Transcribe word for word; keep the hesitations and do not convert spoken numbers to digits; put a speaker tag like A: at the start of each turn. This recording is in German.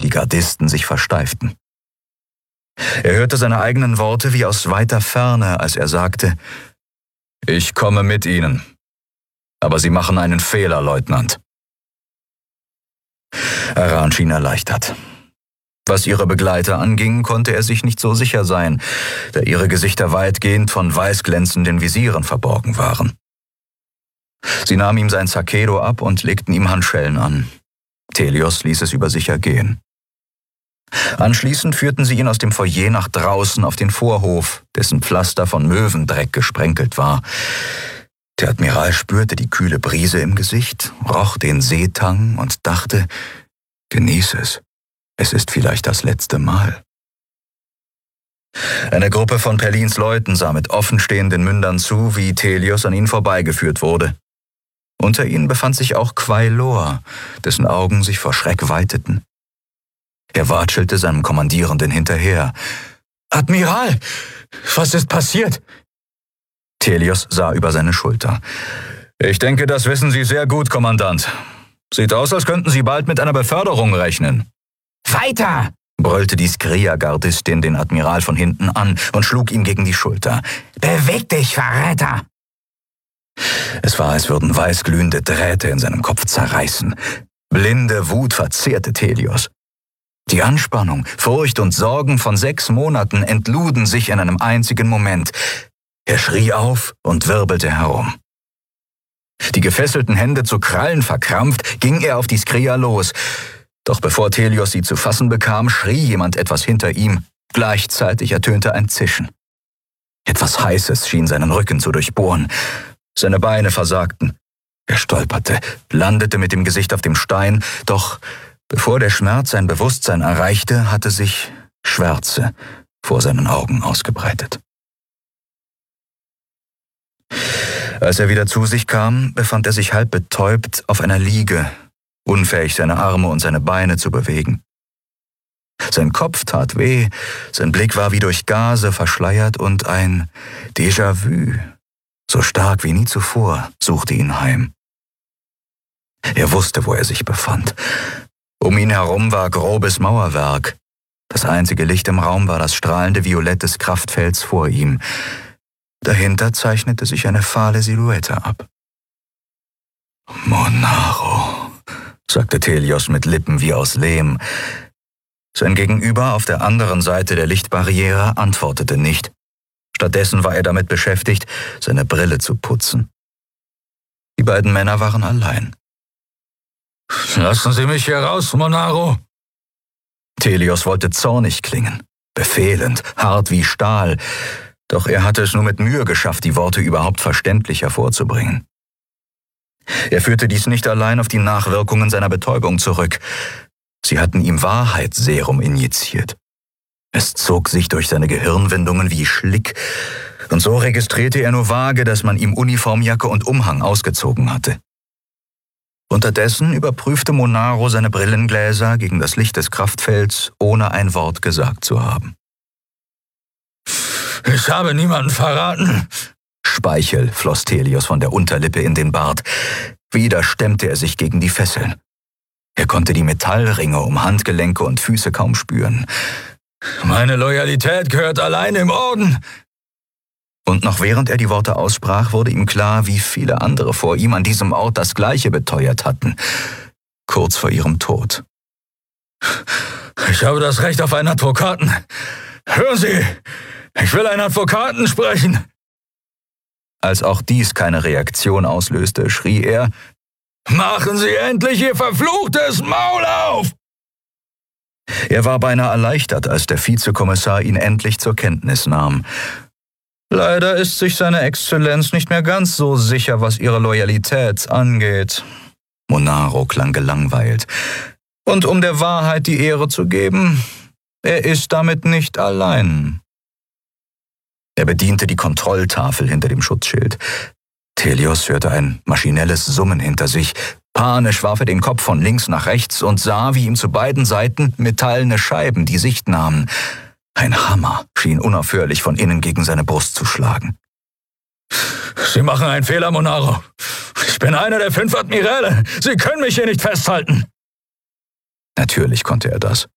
A: Die Gardisten sich versteiften. Er hörte seine eigenen Worte wie aus weiter Ferne, als er sagte: »Ich komme mit Ihnen. Aber Sie machen einen Fehler, Leutnant.« Aran schien erleichtert. Was ihre Begleiter anging, konnte er sich nicht so sicher sein, da ihre Gesichter weitgehend von weißglänzenden Visieren verborgen waren. Sie nahmen ihm sein Sakedo ab und legten ihm Handschellen an. Telios ließ es über sich ergehen. Anschließend führten sie ihn aus dem Foyer nach draußen auf den Vorhof, dessen Pflaster von Möwendreck gesprenkelt war. Der Admiral spürte die kühle Brise im Gesicht, roch den Seetang und dachte: »Genieß es. Es ist vielleicht das letzte Mal.« Eine Gruppe von Perlins Leuten sah mit offenstehenden Mündern zu, wie Telios an ihnen vorbeigeführt wurde. Unter ihnen befand sich auch Quailor, dessen Augen sich vor Schreck weiteten. Er watschelte seinem Kommandierenden hinterher. »Admiral, was ist passiert?« Telios sah über seine Schulter. »Ich denke, das wissen Sie sehr gut, Kommandant. Sieht aus, als könnten Sie bald mit einer Beförderung rechnen.« »Weiter!« brüllte die Skria-Gardistin den Admiral von hinten an und schlug ihm gegen die Schulter. »Beweg dich, Verräter!« Es war, als würden weißglühende Drähte in seinem Kopf zerreißen. Blinde Wut verzehrte Telios. Die Anspannung, Furcht und Sorgen von sechs Monaten entluden sich in einem einzigen Moment. Er schrie auf und wirbelte herum. Die gefesselten Hände zu Krallen verkrampft, ging er auf die Skria los. Doch bevor Telios sie zu fassen bekam, schrie jemand etwas hinter ihm. Gleichzeitig ertönte ein Zischen. Etwas Heißes schien seinen Rücken zu durchbohren. Seine Beine versagten. Er stolperte, landete mit dem Gesicht auf dem Stein, doch bevor der Schmerz sein Bewusstsein erreichte, hatte sich Schwärze vor seinen Augen ausgebreitet. Als er wieder zu sich kam, befand er sich halb betäubt auf einer Liege, unfähig, seine Arme und seine Beine zu bewegen. Sein Kopf tat weh, sein Blick war wie durch Gase verschleiert und ein Déjà-vu, so stark wie nie zuvor, suchte ihn heim. Er wusste, wo er sich befand. Um ihn herum war grobes Mauerwerk. Das einzige Licht im Raum war das strahlende Violett des Kraftfelds vor ihm. Dahinter zeichnete sich eine fahle Silhouette ab. »Monaro«, sagte Telios mit Lippen wie aus Lehm. Sein Gegenüber auf der anderen Seite der Lichtbarriere antwortete nicht. Stattdessen war er damit beschäftigt, seine Brille zu putzen. Die beiden Männer waren allein. »Lassen Sie mich hier raus, Monaro!« Telios wollte zornig klingen, befehlend, hart wie Stahl, doch er hatte es nur mit Mühe geschafft, die Worte überhaupt verständlich hervorzubringen. Er führte dies nicht allein auf die Nachwirkungen seiner Betäubung zurück. Sie hatten ihm Wahrheitsserum injiziert. Es zog sich durch seine Gehirnwindungen wie Schlick, und so registrierte er nur vage, dass man ihm Uniformjacke und Umhang ausgezogen hatte. Unterdessen überprüfte Monaro seine Brillengläser gegen das Licht des Kraftfelds, ohne ein Wort gesagt zu haben. »Ich habe niemanden verraten«, Speichel floss Telios von der Unterlippe in den Bart. Wieder stemmte er sich gegen die Fesseln. Er konnte die Metallringe um Handgelenke und Füße kaum spüren. »Meine Loyalität gehört allein im Orden!« Und noch während er die Worte aussprach, wurde ihm klar, wie viele andere vor ihm an diesem Ort das Gleiche beteuert hatten, kurz vor ihrem Tod. »Ich habe das Recht auf einen Advokaten. Hören Sie, ich will einen Advokaten sprechen!« Als auch dies keine Reaktion auslöste, schrie er, »Machen Sie endlich Ihr verfluchtes Maul auf!« Er war beinahe erleichtert, als der Vizekommissar ihn endlich zur Kenntnis nahm. »Leider ist sich seine Exzellenz nicht mehr ganz so sicher, was ihre Loyalität angeht.« Monaro klang gelangweilt. »Und um der Wahrheit die Ehre zu geben, er ist damit nicht allein.« Er bediente die Kontrolltafel hinter dem Schutzschild. Telios hörte ein maschinelles Summen hinter sich. Panisch warf er den Kopf von links nach rechts und sah, wie ihm zu beiden Seiten metallene Scheiben die Sicht nahmen. Ein Hammer schien unaufhörlich von innen gegen seine Brust zu schlagen. »Sie machen einen Fehler, Monaro. Ich bin einer der fünf Admiräle. Sie können mich hier nicht festhalten.« Natürlich konnte er das.